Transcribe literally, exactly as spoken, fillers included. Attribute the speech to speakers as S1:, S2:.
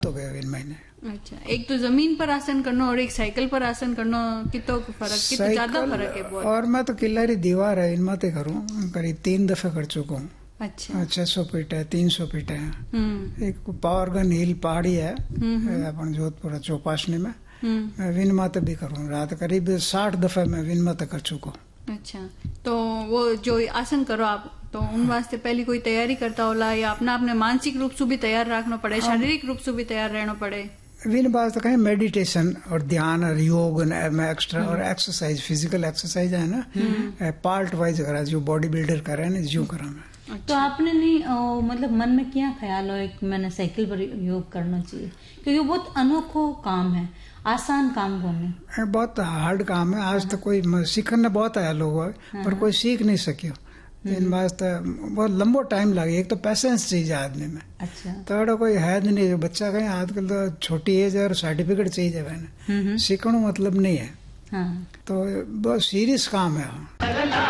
S1: तो गए इन महीने।
S2: अच्छा, एक तो जमीन पर आसन करना और एक साइकिल पर आसन करना, कितो फर्क, कितो ज्यादा फर्क है बहुत।
S1: और मैं तो किल्लारी दीवार है इनमें तो करूँ, करीब तीन दफे कर चुका हूँ।
S2: अच्छा,
S1: छह सौ फीट है, तीन सौ फीट है। एक पावर गन हिल पहाड़ी है अपन जोधपुर चौपासने में, मैं विन माते भी करूँ। रात करीब साठ दफे मैं विन माते कर चुका हूँ।
S2: अच्छा, तो वो जो आसन करो आप, तो उन वास्ते पहले कोई तैयारी करता होला या अपना अपने मानसिक रूप से भी तैयार रखना पड़े, शारीरिक रूप से भी तैयार रहना पड़े?
S1: विन बात तो कहें मेडिटेशन और ध्यान और योग में एक्स्ट्रा और एक्सरसाइज, फिजिकल एक्सरसाइज है ना, पार्ट वाइज करा जो बॉडी बिल्डर करे ना जो करा मैं।
S3: अच्छा। तो आपने नहीं ओ, मतलब मन में क्या ख्याल हो एक मैंने साइकिल पर योग करना चाहिए, क्योंकि वो बहुत अनोखो काम है, आसान काम कौन है,
S1: बहुत हार्ड काम है। आज तक तो कोई सीखने बहुत आया लोग पर कोई सीख नहीं सकियो। इन वास्ते बहुत लंबो टाइम लगे, एक तो पैसेंस चाहिए आदमी में।
S3: अच्छा,
S1: तो कोई है नहीं जो बच्चा कहीं आजकल तो छोटी एज और सर्टिफिकेट चाहिए मैंने, सीखना मतलब नहीं है।
S3: हाँ।
S1: तो बहुत सीरियस काम है।